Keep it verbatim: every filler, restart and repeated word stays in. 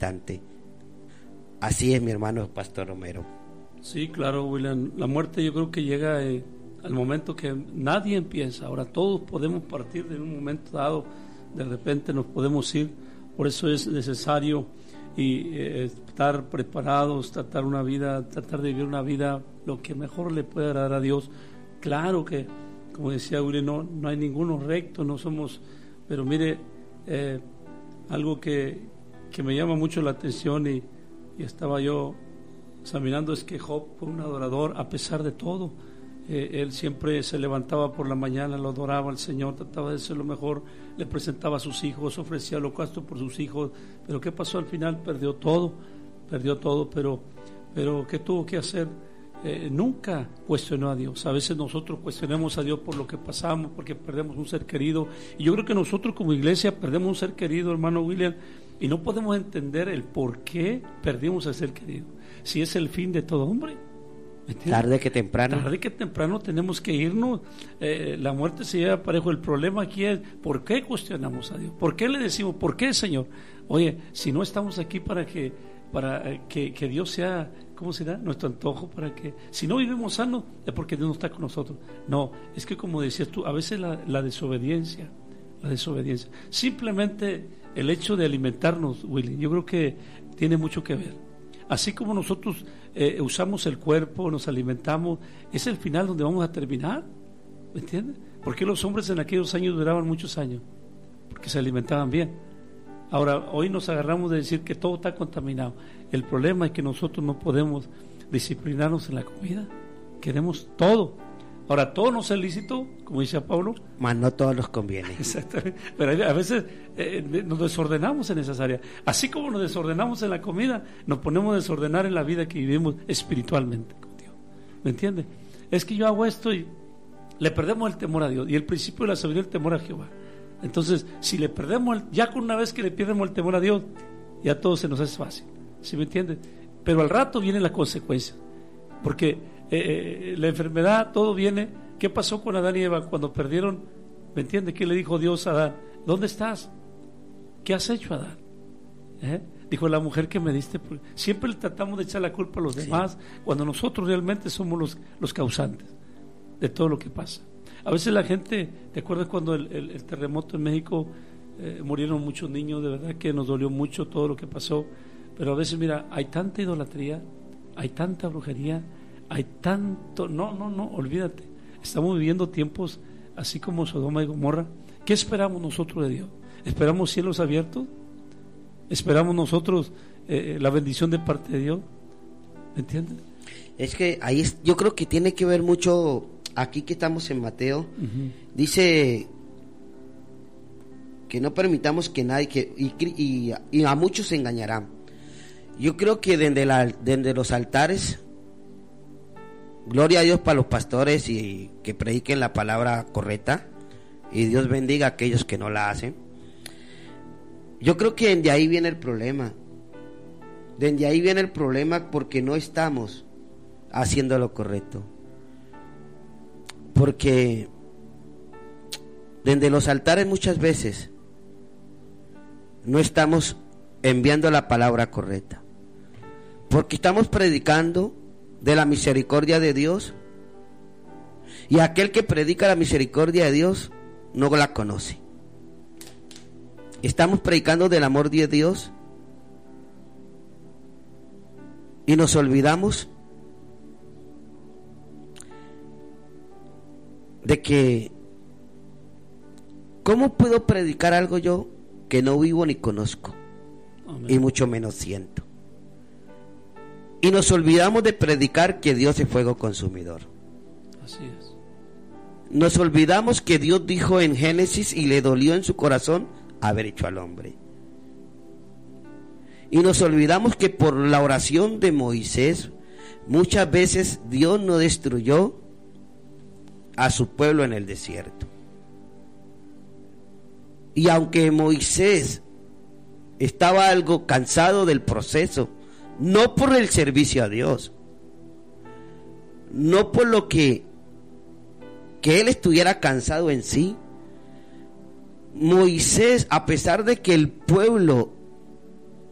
instante. Así es, mi hermano Pastor Romero. Sí, claro, William. La muerte yo creo que llega eh, al momento que nadie empieza. Ahora todos podemos partir de un momento dado, de repente nos podemos ir. Por eso es necesario y eh, estar preparados, tratar una vida, tratar de vivir una vida lo que mejor le pueda dar a Dios. Claro que, como decía William, no, no hay ninguno recto, no somos, pero mire, eh, algo que, que me llama mucho la atención y, y estaba yo examinando es que Job fue un adorador a pesar de todo. Eh, él siempre se levantaba por la mañana, lo adoraba al Señor, trataba de ser lo mejor, le presentaba a sus hijos, ofrecía holocausto por sus hijos, pero ¿qué pasó al final? Perdió todo, perdió todo, pero, pero ¿qué tuvo que hacer? Eh, nunca cuestionó a Dios. A veces nosotros cuestionamos a Dios por lo que pasamos, porque perdemos un ser querido, y yo creo que nosotros como iglesia perdemos un ser querido, hermano William, y no podemos entender el por qué perdimos al ser querido, si es el fin de todo hombre. Tarde que temprano. Tarde que temprano tenemos que irnos. Eh, la muerte se lleva parejo. El problema aquí es ¿por qué cuestionamos a Dios? ¿Por qué le decimos? ¿Por qué, Señor? Oye, si no estamos aquí para que para eh, que, que Dios sea, ¿cómo será? Nuestro antojo, para que si no vivimos sanos es porque Dios no está con nosotros. No, es que como decías tú, a veces la, la desobediencia, la desobediencia, simplemente el hecho de alimentarnos, Willy, yo creo que tiene mucho que ver. Así como nosotros eh, usamos el cuerpo, nos alimentamos, es el final donde vamos a terminar, ¿me entiendes? ¿Por qué los hombres en aquellos años duraban muchos años? Porque se alimentaban bien. Ahora, hoy nos agarramos de decir que todo está contaminado. El problema es que nosotros no podemos disciplinarnos en la comida, queremos todo. Ahora, todo nos es lícito, como dice Pablo, mas no todos nos conviene. Exactamente. Pero a veces eh, nos desordenamos en esas áreas. Así como nos desordenamos en la comida, nos ponemos a desordenar en la vida que vivimos espiritualmente con Dios. ¿Me entiendes? Es que yo hago esto y le perdemos el temor a Dios. Y el principio de la sabiduría es el temor a Jehová. Entonces, si le perdemos, el, ya con una vez que le perdemos el temor a Dios, ya todo se nos hace fácil. ¿Sí me entiendes? Pero al rato viene la consecuencia. Porque Eh, la enfermedad, todo viene. ¿Qué pasó con Adán y Eva cuando perdieron? ¿Me entiende? ¿Qué le dijo Dios a Adán? ¿Dónde estás? ¿Qué has hecho, Adán? ¿Eh? Dijo, la mujer que me diste. Siempre le tratamos de echar la culpa a los demás, sí, cuando nosotros realmente somos los, los causantes de todo lo que pasa. A veces la gente, ¿te acuerdas cuando el, el, el terremoto en México eh, murieron muchos niños? De verdad que nos dolió mucho todo lo que pasó. Pero a veces, mira, hay tanta idolatría, hay tanta brujería, hay tanto, no, no, no, olvídate, estamos viviendo tiempos así como Sodoma y Gomorra. ¿Qué esperamos nosotros de Dios? ¿Esperamos cielos abiertos? ¿Esperamos nosotros eh, la bendición de parte de Dios? ¿Me entiendes? Es que ahí es, yo creo que tiene que ver mucho, aquí que estamos en Mateo, uh-huh. Dice que no permitamos que nadie, que, y, y, y a muchos se engañarán. Yo creo que desde, la, desde los altares, gloria a Dios para los pastores y que prediquen la palabra correcta, y Dios bendiga a aquellos que no la hacen. Yo creo que de ahí viene el problema. De ahí viene el problema porque no estamos haciendo lo correcto. Porque desde los altares muchas veces no estamos enviando la palabra correcta. Porque estamos predicando de la misericordia de Dios, y aquel que predica la misericordia de Dios no la conoce. Estamos predicando del amor de Dios y nos olvidamos de que ¿cómo puedo predicar algo yo que no vivo ni conozco? Amén. Y mucho menos siento? Y nos olvidamos de predicar que Dios es fuego consumidor. Así es. Nos olvidamos que Dios dijo en Génesis y le dolió en su corazón haber hecho al hombre. Y nos olvidamos que por la oración de Moisés muchas veces Dios no destruyó a su pueblo en el desierto. Y aunque Moisés estaba algo cansado del proceso, no por el servicio a Dios, no por lo que que él estuviera cansado en sí, Moisés, a pesar de que el pueblo